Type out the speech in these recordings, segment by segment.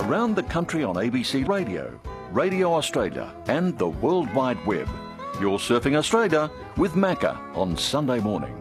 around the country on ABC Radio, Radio Australia and the World Wide Web. You're Surfing Australia with Macca on Sunday morning.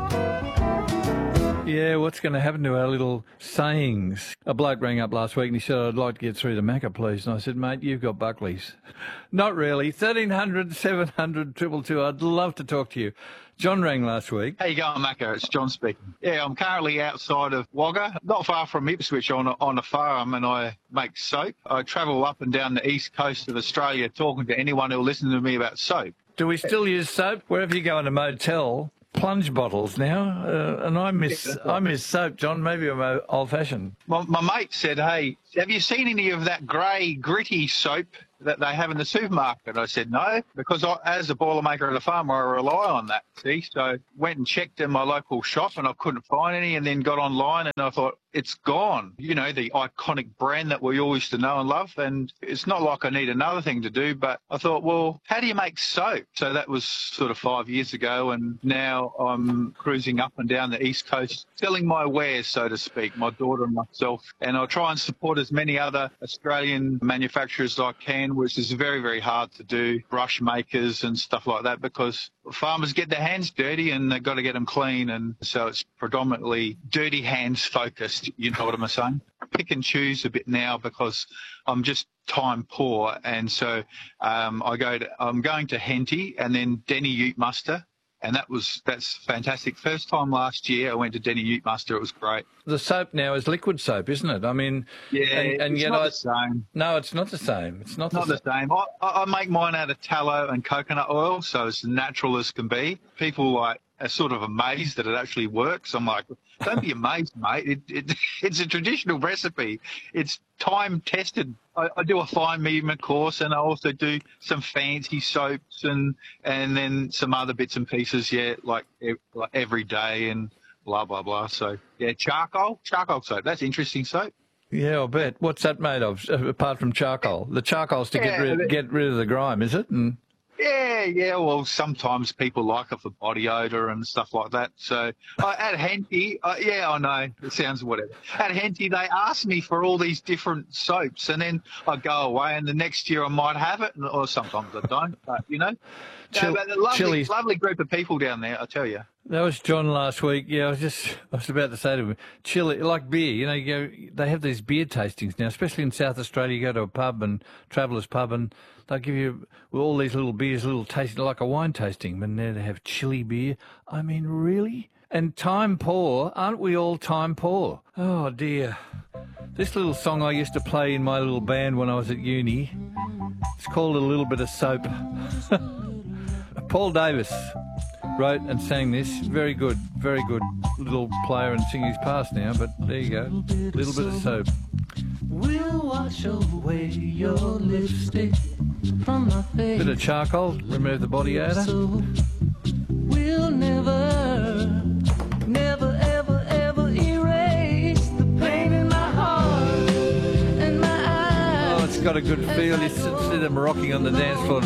Yeah, what's going to happen to our little sayings? A bloke rang up last week and he said, I'd like to get through to Macca, please. And I said, mate, you've got Buckley's. Not really. 1300 700 222. I'd love to talk to you. John rang last week. How you going, Macca? It's John speaking. Yeah, I'm currently outside of Wagga, not far from Ipswich on a farm, and I make soap. I travel up and down the east coast of Australia talking to anyone who'll listen to me about soap. Do we still use soap? Wherever you go in a motel, plunge bottles now, and I miss soap, John. Maybe I'm old-fashioned. My mate said, hey, have you seen any of that grey, gritty soap that they have in the supermarket? I said, no, because as a boilermaker at a farm, I rely on that, see? So went and checked in my local shop and I couldn't find any, and then got online and I thought, it's gone. You know, the iconic brand that we all used to know and love. And it's not like I need another thing to do, but I thought, well, how do you make soap? So that was sort of 5 years ago, and now I'm cruising up and down the East Coast, selling my wares, so to speak, my daughter and myself. And I'll try and support as many other Australian manufacturers as I can, which is very, very hard to do, brush makers and stuff like that, because farmers get their hands dirty and they've got to get them clean. And so it's predominantly dirty hands focused, you know what I'm saying? Pick and choose a bit now because I'm just time poor. And so I'm going to Henty and then Denny Ute Muster. And that's fantastic. First time last year I went to Denny Ute Muster. It was great. The soap now is liquid soap, isn't it? I mean, yeah, and it's not the same. No, it's not the same. It's not the same. I make mine out of tallow and coconut oil, so it's natural as can be. People are sort of amazed that it actually works. I'm like, don't be amazed, mate. It's a traditional recipe. It's time tested. I do a fine movement course, and I also do some fancy soaps and then some other bits and pieces, like every day and blah, blah, blah. So, yeah, charcoal soap. That's interesting soap. Yeah, I'll bet. What's that made of, apart from charcoal? The charcoal's to get rid of the grime, is it? And Yeah. Well, sometimes people like it for body odour and stuff like that. So at Henty, I know, it sounds whatever. At Henty, they ask me for all these different soaps, and then I go away, and the next year I might have it, or sometimes I don't. But, you know, but a lovely group of people down there, I tell you. That was John last week. Yeah, I was about to say to him, chili, like beer. You know, they have these beer tastings now, especially in South Australia. You go to a pub and Travellers Pub, and they'll give you all these little beers, little tasting, like a wine tasting. But now they have chili beer. I mean, really? And time poor, aren't we all time poor? Oh dear. This little song I used to play in my little band when I was at uni. It's called A Little Bit of Soap. Paul Davis wrote and sang this. Very good little player and singer. He's passed now, but there you go. Little bit of soap. We'll wash away your lipstick from my face. Bit of charcoal, remove the body odour. We'll never, ever erase the pain in my heart and my eyes. Oh, it's got a good feel. You see them rocking on the dance floor.